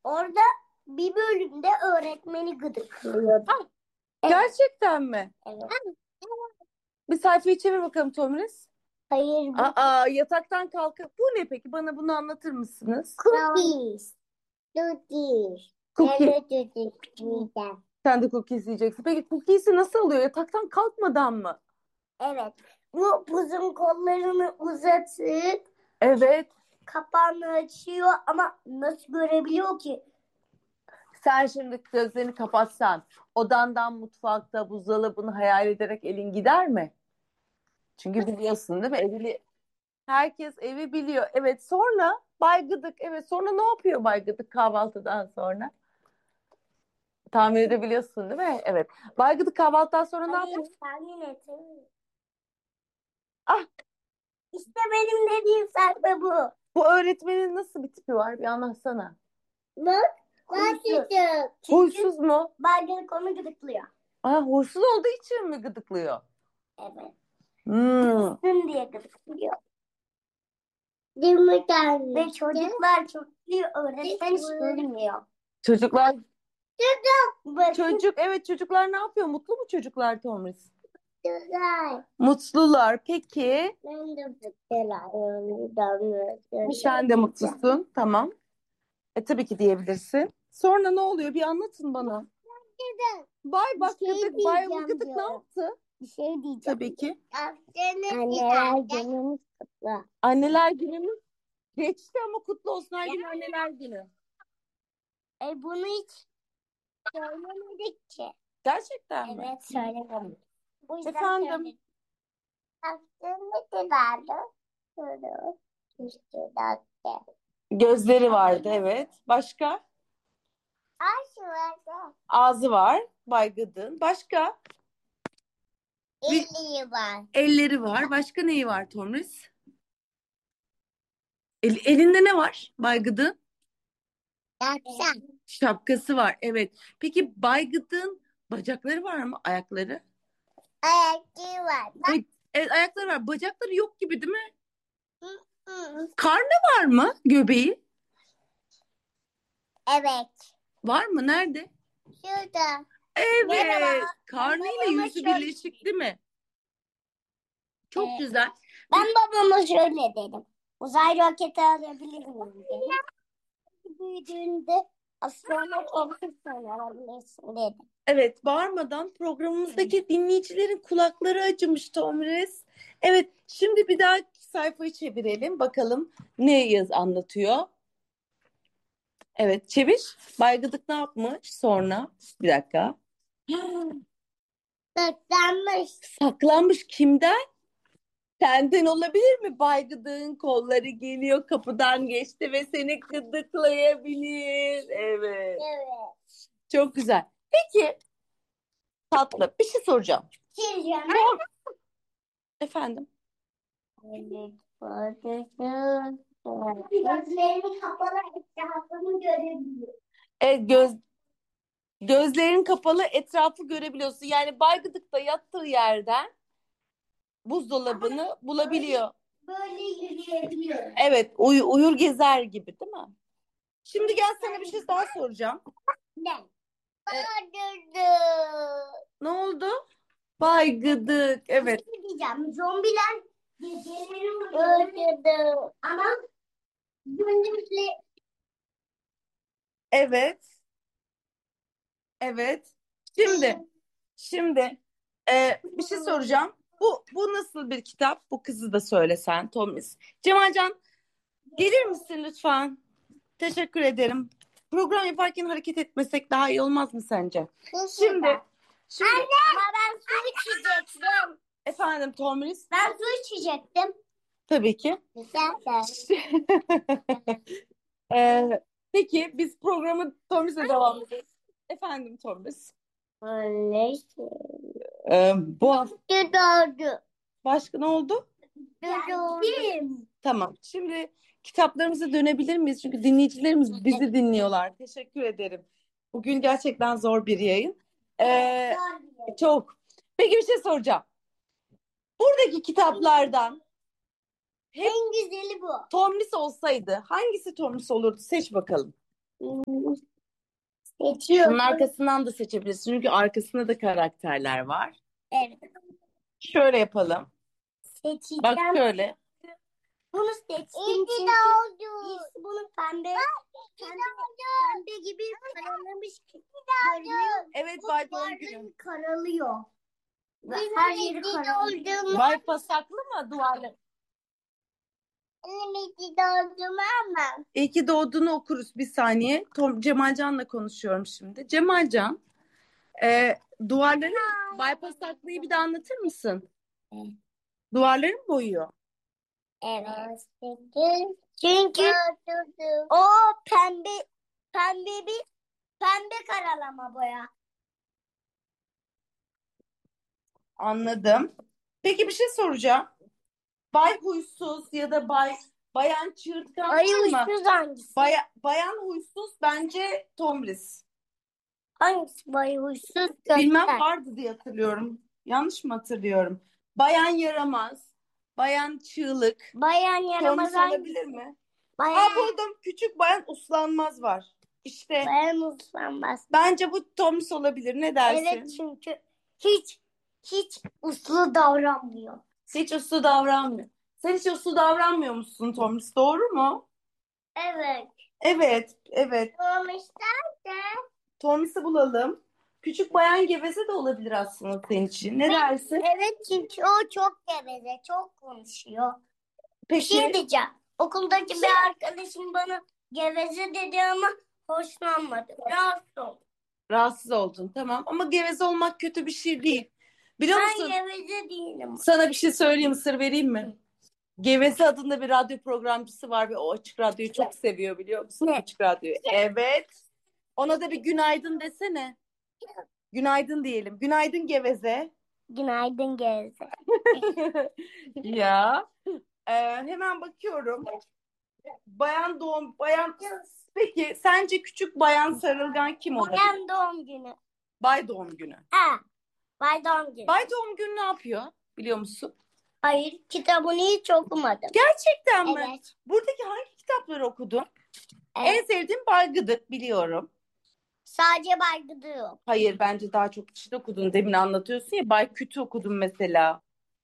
Orada bir bölümde öğretmeni gıdıklıyordu. Evet. Gerçekten mi? Evet. Bir sayfayı çevir bakalım Tomris. Hayır, bu Yataktan kalkıp bu ne peki? Bana bunu anlatır mısınız? cookies. Cookies. Cookie. Evet, cookies yiyeceğim. Sen de cookies yiyeceksin. Peki cookies'i nasıl alıyor? Yataktan kalkmadan mı? Evet. Bu uzun kollarını uzatıp Evet. kapağını açıyor ama nasıl görebiliyor ki? Sen şimdi gözlerini kapatsan, odandan mutfakta buzdolabını hayal ederek elin gider mi? Çünkü biliyorsun değil mi? Herkes evi biliyor. Evet, sonra Bay Gıdık. Evet, sonra ne yapıyor Bay Gıdık kahvaltıdan sonra? Tahmin edebiliyorsun değil mi? Evet. Bay Gıdık kahvaltıdan sonra ne yapıyor? Tahmin et. Ah, İşte benim dediğim sayfa bu. bu öğretmenin nasıl bir tipi var? Bir anlatsana. Bak. Huysuz. Huysuz mu? Baygın onu gıdıklıyor. Huysuz olduğu için mi gıdıklıyor? Evet. Hmm. Hırsın diye gıdıklıyor. Ve çocuklar çok iyi, öğretmen hiç görmüyor. Çocuklar, Bakın. evet çocuklar ne yapıyor? Mutlu mu çocuklar Tomris? Güzel. Mutlular. Peki. Ben de güzel. Sen de mutlusun. Tamam. Tabii ki diyebilirsin. Sonra ne oluyor? Bir anlatın bana. Bay Gıdık, Bay Gıdık ne yaptı? Bir şey diyeceğim. Tabii ki. Anneler günümüz kutlu. Anneler günümüz geçti ama kutlu olsun her gün anneler günü. Bunu hiç söylemedik ki. Gerçekten mi? Evet, söylemedik. Bu yüzden Efendim? söyledik. Aslında vardı. İşte Gözleri vardı evet. Başka? Ağaç vardı. Ağzı var. Bay Gıdık'ın. Başka? Eli var. Elleri var. Başka neyi var Tomris? Elinde ne var Bay Gıdık'ın? Yapsam. Şapkası var. Evet. Peki Bay Gıdık'ın bacakları var mı? Ayakları? Ayakkabı var. Bak. Evet, ayakları var. Bacakları yok gibi değil mi? Hı. Karnı var mı? Göbeği? Evet. Var mı? Nerede? Şurada. Evet. Merhaba. Karnıyla Ben babama yüzü şöyle- birleşik değil mi? Çok Evet. güzel. Ben babama şöyle dedim. Uzay roketi alabilir miyim dedim. Büyüdüğünde astronot olursan alabilirsin dedim. Evet, bağırmadan programımızdaki dinleyicilerin kulakları acımış Tomris. Evet, şimdi bir daha sayfayı çevirelim. Bakalım ne anlatıyor. Evet, çevir. Bay Gıdık ne yapmış sonra? Bir dakika. Saklanmış. Saklanmış kimden? Senden olabilir mi? Bay Gıdık'ın kolları geliyor, kapıdan geçti ve seni gıdıklayabilir. Evet. Evet. Çok güzel. Peki, tatlı. Bir şey soracağım. Çizeceğim. Efendim? Gözlerini kapalı etrafını görebiliyor. Evet, gözlerin kapalı etrafı görebiliyorsun. Yani Bay Gıdık yattığı yerden buzdolabını bulabiliyor. Böyle yürüyebiliyor. Evet, uyur gezer gibi değil mi? Şimdi gel sana bir şey daha soracağım. Ne? Ne oldu? Bay Gıdık, evet. Bir şey diyeceğim. Zombiler geceleri öldürdü. Ama gündüzleri Evet, evet. Şimdi bir şey soracağım. Bu nasıl bir kitap? Bu kızı da söylesen Tomis. Cemalcan gelir misin lütfen? Teşekkür ederim. Program yaparken hareket etmesek daha iyi olmaz mı sence? Şimdi Anne! Ama ben su içecektim. efendim Tomis. Ben su içecektim. Tabii ki. Güzel. Peki biz programı Tomis'le devam edeceğiz. Efendim Tomis. Anne. Bu hafta Doğdu. başka ne oldu? Doğdu. Tamam. Şimdi kitaplarımıza dönebilir miyiz? Çünkü dinleyicilerimiz bizi dinliyorlar. Teşekkür ederim. Bugün gerçekten zor bir yayın. Çok. Peki bir şey soracağım. Buradaki kitaplardan hep En güzeli bu. Tomris olsaydı hangisi Tomris olurdu? Seç bakalım. Şunun Seçiyorum. arkasından da seçebilirsin. Çünkü arkasında da karakterler var. Evet. Şöyle yapalım. Bak Seçeceğim. şöyle. Bunu seçtim çünkü biz bunu pembe gibi karalamış görünüyor. Evet, Bu Bay Doğum duvarları Günü. karalıyor. Ve her yeri karalıyor. Bay pasaklı mı duvarlar? Ama. İyi ki doğduğunu okuruz bir saniye. Cemalcan'la konuşuyorum şimdi. Cemalcan, duvarları Bay Pasaklı'yı bir de anlatır mısın? Evet. Duvarları mı boyuyor? Evet. Çünkü o pembe karalama boya. Anladım. Peki bir şey soracağım. Bay Huysuz ya da Bayan Çığırtkan Ay var mı? uçsuz hangisi? Bayan Huysuz bence Tomris. Hangisi bay huysuz Bilmem, göster. vardı diye hatırlıyorum. Yanlış mı hatırlıyorum? Bayan Yaramaz, Bayan Çığlık. Bayan yaramaz Tomris olabilir hangisi? mi? Bayan, Buldum. Küçük Bayan Uslanmaz var. İşte bayan uslanmaz. bence bu Tomris olabilir. Ne dersin? Evet çünkü hiç uslu davranmıyor. Hiç uslu davranmıyor. Sen hiç uslu davranmıyor musun Tomris? Doğru mu? Evet. Evet. Olmuşlar da. Tomris'i bulalım. Küçük Bayan Geveze de olabilir aslında senin için. Ne dersin? Evet çünkü o çok geveze, çok konuşuyor. Bir şey Peki. diyeceğim. Okuldaki bir arkadaşım bana geveze dedi ama hoşlanmadı. Rahatsız oldum. Rahatsız oldun, tamam. Ama geveze olmak kötü bir şey değil. Biliyor Ben musun? geveze değilim. Sana bir şey söyleyeyim, sır vereyim mi? Geveze adında bir radyo programcısı var ve o Açık Radyo'yu çok seviyor, biliyor musun? Ne? Açık Radyo'yu. Evet. Ona da bir günaydın desene. Günaydın diyelim. Günaydın Geveze. Günaydın geveze. Ya. Hemen bakıyorum. Peki sence küçük Bayan Sarılgan kim olabilir? Bayan doğum günü. Bay Doğum Günü. Ha, bay doğum günü. Bay Doğum Günü ne yapıyor? Biliyor musun? Hayır, kitabını hiç okumadım. Gerçekten mi? Evet. Buradaki hangi kitapları okudun? Evet. En sevdiğim Bay Gıdık, biliyorum. Sadece bay Gıdı yok. Hayır, bence daha çok kişi de okudun. Demin anlatıyorsun ya, Bay Kütü okudum mesela.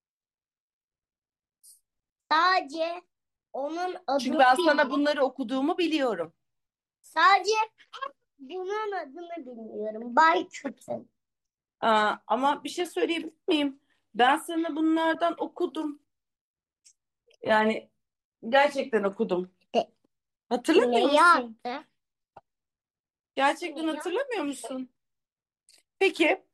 Sadece onun adını Çünkü ben sana bilmiyorum. bunları okuduğumu biliyorum. Sadece bunun adını bilmiyorum. Bay Kötü. Ama bir şey söyleyebilir miyim? Ben sana bunlardan okudum. Yani gerçekten okudum. Hatırlamıyor Ne musun? yazdı? Gerçekten Ne hatırlamıyor musun? Peki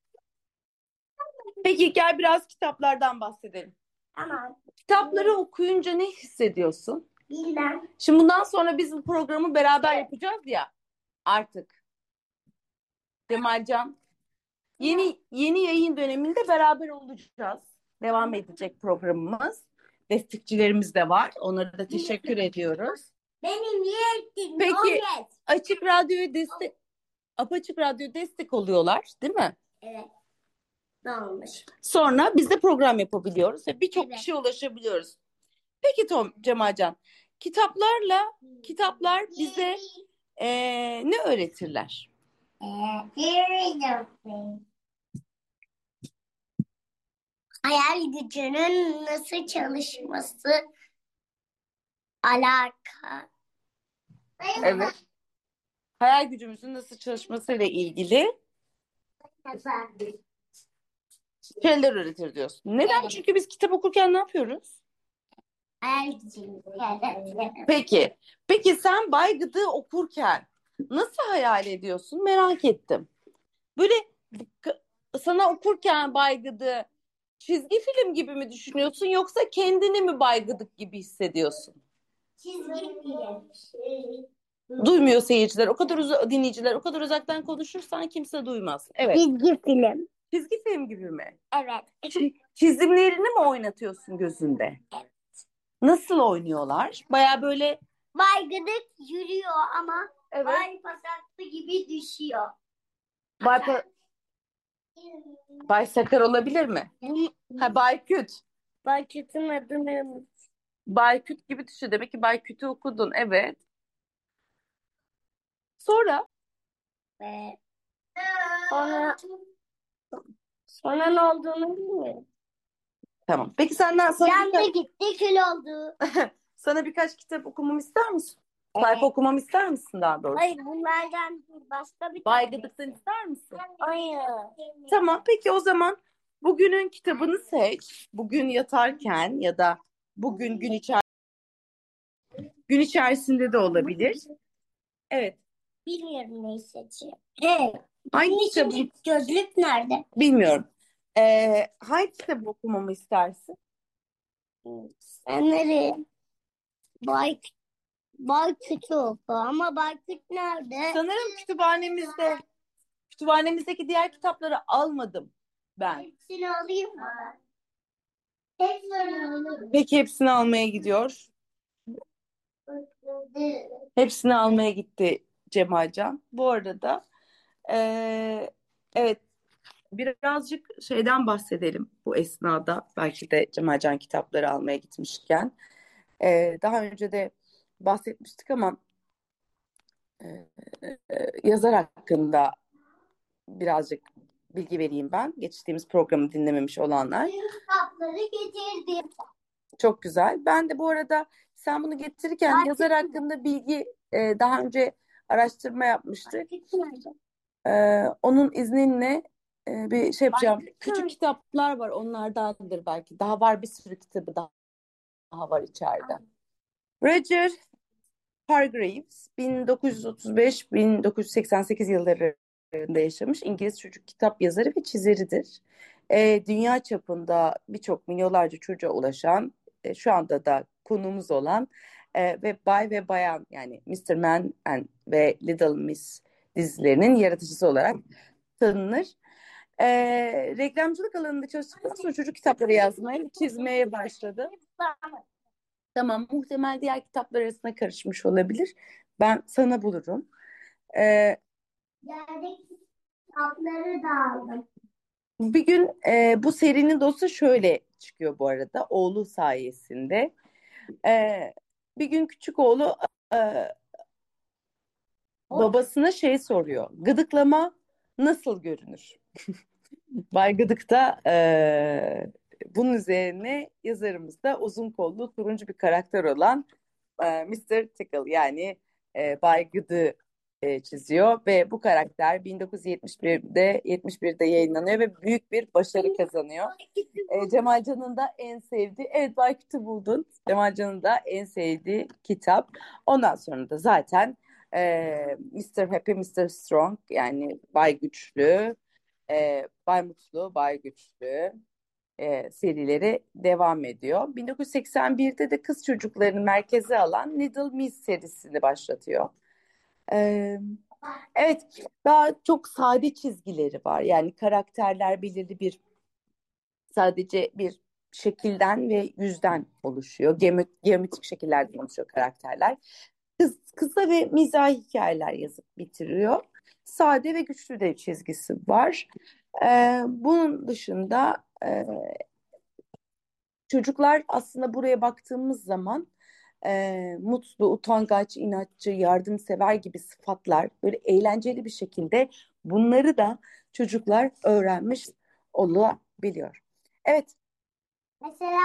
gel biraz kitaplardan bahsedelim. Tamam. Kitapları okuyunca ne hissediyorsun? Bilmem. Şimdi bundan sonra biz bu programı beraber yapacağız ya artık. Cemalcan. Yeni yayın döneminde beraber olacağız. Devam edecek programımız. Destekçilerimiz de var. Onlara da teşekkür ediyoruz. Benim yeğenim. Peki Apaçık Radyo destek oluyorlar, değil mi? Evet. Ne olmuş? Sonra biz de program yapabiliyoruz ve birçok Evet. kişiye ulaşabiliyoruz. Peki Cemalcan, kitaplar bize ne öğretirler? Hayal gücünün nasıl çalışması alaka. Evet. Hayal gücümüzün nasıl çalışmasıyla ilgili şeyler öğretir diyorsun. Neden? Evet. Çünkü biz kitap okurken ne yapıyoruz? Hayal gücünü. Peki sen Bay Gıdık'ı okurken nasıl hayal ediyorsun? Merak ettim. Böyle sana okurken Bay Gıdık'ı çizgi film gibi mi düşünüyorsun, yoksa kendini mi Bay Gıdık gibi hissediyorsun? Çizgi film. Duymuyor seyirciler. Dinleyiciler o kadar uzaktan konuşursan kimse duymaz. Evet. Çizgi film. Çizgi film gibi mi? Evet. Çizimlerini mi oynatıyorsun gözünde? Evet. Nasıl oynuyorlar? Baya böyle Bay Gıdık yürüyor ama evet. Bay Pasaklı gibi düşüyor. Bay, Bay Sakar olabilir mi? Bay Küt. Bay Kötü'nün adını Bay Küt gibi düşüyor. Demek ki Bay Küt'ü okudun. Evet. Sonra Ve sonra, sonra ne olduğunu bilmiyorum. Tamam. Peki senden sana Can da gitti, kül oldu. sana birkaç kitap okumamı ister misin? Sayfa okumamı ister misin daha doğrusu? Hayır, bunlardan değil, başka bir Bay tane. Gıdık'tan ister misin? Hayır. Tamam. Peki o zaman bugünün kitabını seç. Bugün yatarken ya da bugün gün içerisinde de olabilir. Evet. Bilmiyorum neyi seçeyim. Evet. Hangi Bunun için kitabı? gözlük nerede? Bilmiyorum. Hangi kitabı okumamı istersin? Sen nereye? Bay, Bay Kütü oku. Ama Bay Kütü nerede? Sanırım kütüphanemizdeki diğer kitapları almadım ben. Hepsini alayım mı? Hepsini alayım. Peki hepsini almaya gidiyor. Hepsini almaya gitti Cemalcan. Bu arada evet, birazcık şeyden bahsedelim bu esnada. Belki de Cemalcan kitapları almaya gitmişken. Daha önce de bahsetmiştik ama e, yazar hakkında birazcık bilgi vereyim ben. Geçtiğimiz programı dinlememiş olanlar. Kitapları getirdim. Çok güzel. Ben de bu arada sen bunu getirirken yazar hakkında bilgi daha önce araştırma yapmıştık. Onun izninle bir şey yapacağım. Küçük kitaplar var, onlardandır belki. Daha var, bir sürü kitabı daha var içeride. Roger Hargreaves 1935-1988 yıllarında yaşamış İngiliz çocuk kitap yazarı ve çizeridir. Dünya çapında birçok milyonlarca çocuğa ulaşan, şu anda da konumuz olan ve Bay ve Bayan, yani Mr. Man ve Little Miss dizilerinin yaratıcısı olarak tanınır. Reklamcılık alanında çalıştıktan sonra çocuk kitapları yazmaya ve çizmeye başladı. Tamam, muhtemel diğer kitaplar arasında karışmış olabilir. Ben sana bulurum. Ee, Yerdeki kitapları da aldım. Bir gün bu serinin dostu şöyle çıkıyor bu arada, oğlu sayesinde. Bir gün küçük oğlu e, babasına şey soruyor. Gıdıklama nasıl görünür? Bay Gıdık da bunun üzerine yazarımız da uzun kollu turuncu bir karakter olan Mr. Tickle, yani Bay Gıdı çiziyor ve bu karakter 1971'de yayınlanıyor ve büyük bir başarı kazanıyor. Cemalcan'ın da en sevdiği, evet, Bay Kütü buldun. Cemalcan'ın da en sevdiği kitap. Ondan sonra da zaten Mr. Happy, Mr. Strong, yani Bay Güçlü, Bay Mutlu, Bay Güçlü serileri devam ediyor. 1981'de de kız çocuklarını merkeze alan Little Miss serisini başlatıyor. Ee, evet, daha çok sade çizgileri var. Yani karakterler belirli bir, sadece bir şekilden ve yüzden oluşuyor. Geometrik şekillerden oluşuyor karakterler. Kısa ve mizahi hikayeler yazıp bitiriyor. Sade ve güçlü de çizgisi var. Bunun dışında çocuklar aslında buraya baktığımız zaman mutlu, utangaç, inatçı, yardımsever gibi sıfatlar, böyle eğlenceli bir şekilde bunları da çocuklar öğrenmiş olabiliyor. Evet. Mesela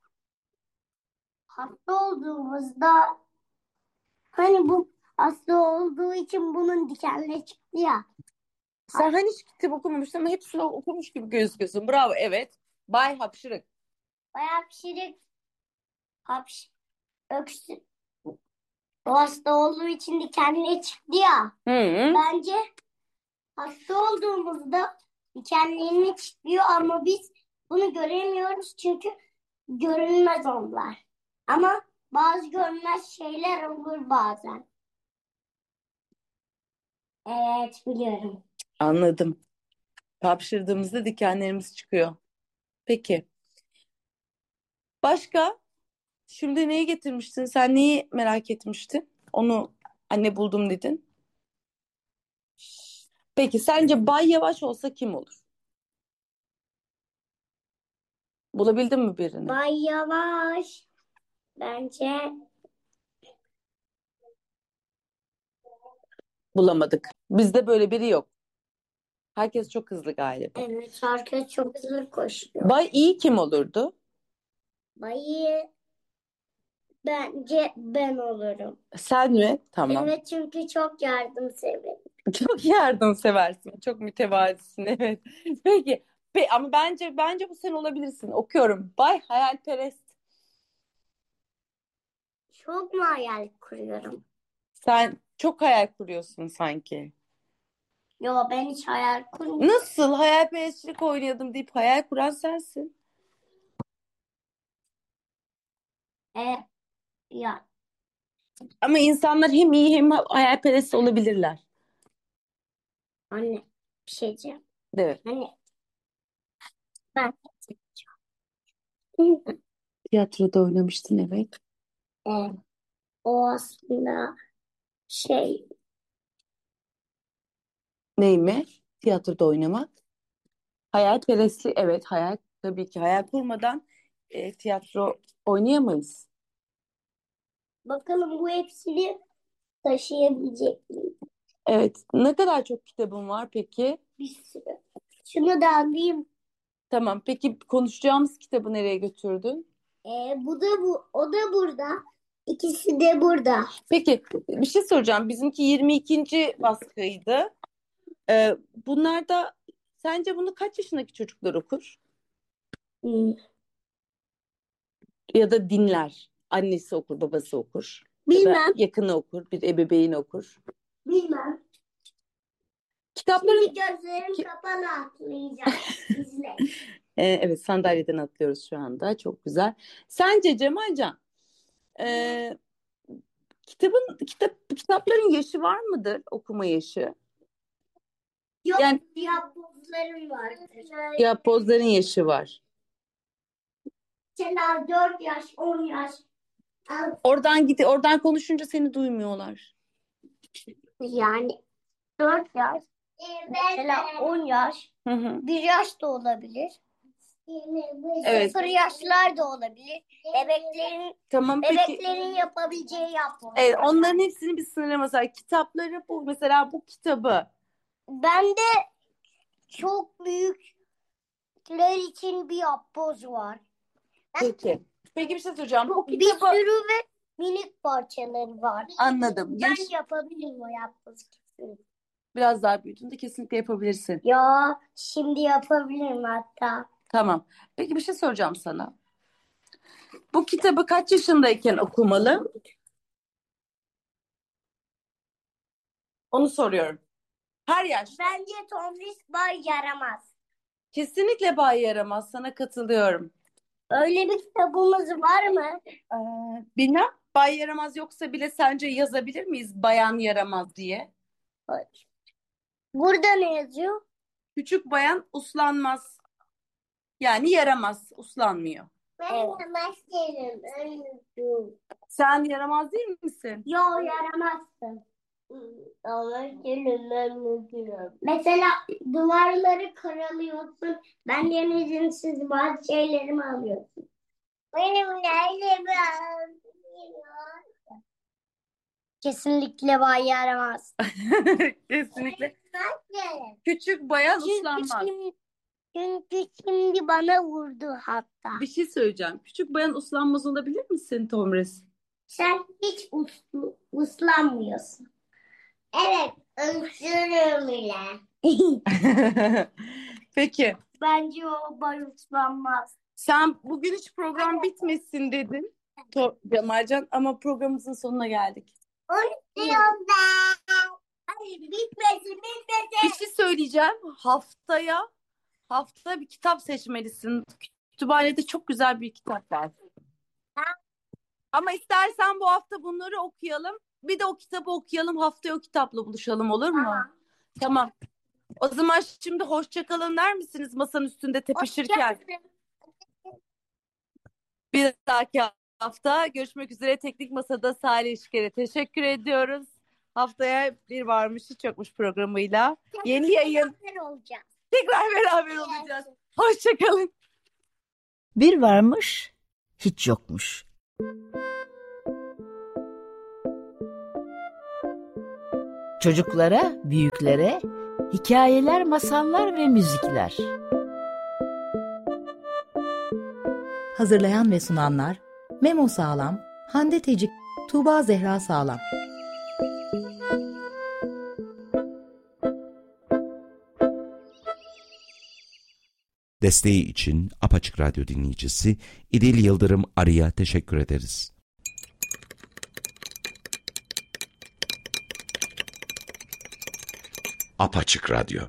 hasta olduğumuzda hani bu hasta olduğu için bunun dikenleri çıktı ya. Sen hani hiç kitap okumamışsın ama hepsini okumuş gibi gözüküyorsun. Bravo, evet. Bay Hapşırık. Bayağı pişirik, öksü. O hasta olduğu için dikenleri çıktı ya. Hı. Bence hasta olduğumuzda dikenlerini çıkıyor ama biz bunu göremiyoruz çünkü görünmez onlar. Ama bazı görünmez şeyler olur bazen. Evet, biliyorum. Anladım. Hapşırdığımızda dikenlerimiz çıkıyor. Peki. Başka? Şimdi neyi getirmiştin? Sen neyi merak etmiştin? Onu anne buldum dedin. Peki sence Bay Yavaş olsa kim olur? Bulabildin mi birini? Bay Yavaş bence bulamadık. Bizde böyle biri yok. Herkes çok hızlı galiba. Evet, herkes çok hızlı koşuyor. Bay iyi kim olurdu? Bayı bence ben olurum. Sen mi? Tamam. Evet, çünkü çok yardımseverim. Çok yardımseversin. Çok mütevazisin. Evet. Peki. Ama bence bu sen olabilirsin. Okuyorum. Bay hayalperest. Çok mu hayal kuruyorum? Sen çok hayal kuruyorsun sanki. Yo, ben hiç hayal kurmuyorum. Nasıl hayalperestlik oynadım deyip hayal kuran sensin. Ya Ama insanlar hem iyi hem hayalperest olabilirler. anne, bir şey diyeceğim. Evet. Hani ben Tiyatroda oynamıştın evet. e, o aslında şey Ney mi? Tiyatroda oynamak. Hayalperestlik evet hayal tabii ki hayal kurmadan tiyatro oynayamayız. bakalım bu hepsini taşıyabilecek miyim? Evet. Ne kadar çok kitabın var peki? Bir sürü. Şunu da alayım. Tamam. Peki konuşacağımız kitabı nereye götürdün? Bu da o da burada. İkisi de burada. Peki bir şey soracağım. Bizimki 22. baskıydı. Bunlar da sence bunu kaç yaşındaki çocuklar okur? Hmm, Ya da dinler. Annesi okur, babası okur. Ya da Bilmem. yakını okur, bir ebeveyn okur. Bilmem. Kitapların Şimdi gözlerim kapalı atlayacağım. İzle. evet sandalyeden atlıyoruz şu anda. Çok güzel. Sence Cemalcan, e, kitapların yaşı var mıdır? Okuma yaşı. Yok, Yani yapbozlarım vardır. yapbozların yaşı var. Mesela 4 yaş, 10 yaş. Oradan konuşunca seni duymuyorlar. Yani 4 yaş. Mesela 10 yaş. Hı hı. 1 yaş da olabilir. Evet. 0 yaşlar da olabilir. Tamam peki. Bebeklerin yapabileceği yapboz. Evet, onların hepsini bir sınırlaması var. Kitapları bu mesela bu kitabı. Bende çok büyükler için bir yapboz var. Peki. Peki bir şey soracağım. Bu Bir kitabı sürü ve minik parçaları var. anladım. Ben yapabilirim o yapbozu kesin. Biraz daha büyüdüğünde kesinlikle yapabilirsin. Ya şimdi yapabilirim hatta. Tamam. Peki bir şey soracağım sana. Bu kitabı kaç yaşındayken okumalı? Onu soruyorum. Her yaş. Bence Tomris Bay yaramaz. Kesinlikle Bay Yaramaz. Sana katılıyorum. Öyle bir kitabımız var mı? Bilmem. Bay Yaramaz yoksa bile sence yazabilir miyiz Bayan Yaramaz diye? Hayır. Burada ne yazıyor? Küçük bayan uslanmaz. Yani yaramaz, uslanmıyor. Ben yaramaz değilim. Sen yaramaz değil misin? Yo, yaramazsın. Ama mesela duvarları karalıyorsun. Ben de izinsiz bazı şeylerimi alıyorsun. Benim nerede kesinlikle bay yaramaz. Kesinlikle. Küçük bayan uslanmaz. Çünkü şimdi bana vurdu hatta. Bir şey söyleyeceğim. Küçük bayan uslanmaz olabilir misin Tomris? Sen hiç uslanmıyorsun. Evet, ısırırım bile. Peki. Bence o bay uslanmaz. Sen bugün hiç program bitmesin dedin. Cemalcan ama programımızın sonuna geldik. Onu diyorum ben. Hayır, bitmesin. Bir şey söyleyeceğim. Haftaya bir kitap seçmelisin. Kütüphanede çok güzel bir kitap var. Ama istersen bu hafta bunları okuyalım. Bir de o kitabı okuyalım. Haftaya o kitapla buluşalım olur mu? Tamam. Tamam. O zaman şimdi hoşça kalın der misiniz masanın üstünde tepişirken? Bir dahaki hafta görüşmek üzere Teknik Masa'da Salih İşker'e teşekkür ediyoruz. Haftaya bir varmış hiç yokmuş programıyla. Yeni yayın. Olacak. Tekrar beraber olacağız. Hoşça kalın. Bir varmış, hiç yokmuş. Çocuklara, büyüklere hikayeler, masallar ve müzikler. Hazırlayan ve sunanlar Memo Sağlam, Hande Tecik, Tuğba Zehra Sağlam. Desteği için Apaçık Radyo dinleyicisi İdil Yıldırım Arı'ya teşekkür ederiz. Apaçık Radyo.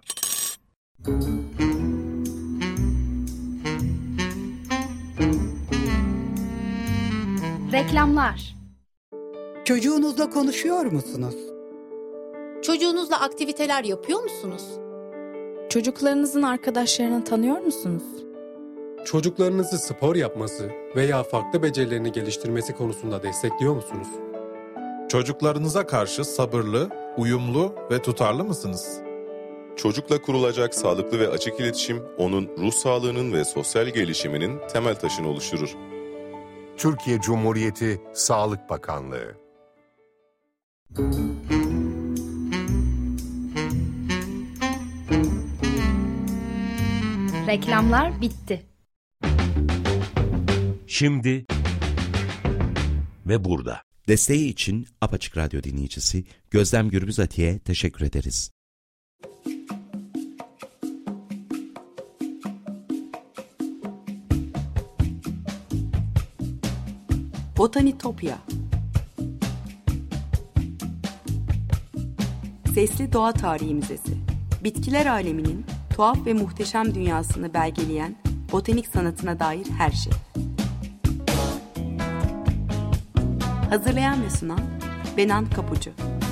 Reklamlar. Çocuğunuzla konuşuyor musunuz? Çocuğunuzla aktiviteler yapıyor musunuz? Çocuklarınızın arkadaşlarını tanıyor musunuz? Çocuklarınızı spor yapması veya farklı becerilerini geliştirmesi konusunda destekliyor musunuz? Çocuklarınıza karşı sabırlı, uyumlu ve tutarlı mısınız? Çocukla kurulacak sağlıklı ve açık iletişim, onun ruh sağlığının ve sosyal gelişiminin temel taşını oluşturur. Türkiye Cumhuriyeti Sağlık Bakanlığı. Reklamlar bitti. Şimdi ve burada. Desteği için Apaçık Radyo dinleyicisi Gözlem Gürbüz Atiye teşekkür ederiz. Botanitopya. Sesli Doğa Tarihi Müzesi. Bitkiler aleminin tuhaf ve muhteşem dünyasını belgeleyen botanik sanatına dair her şey. Hazırlayan ve sunan Benan Kapucu.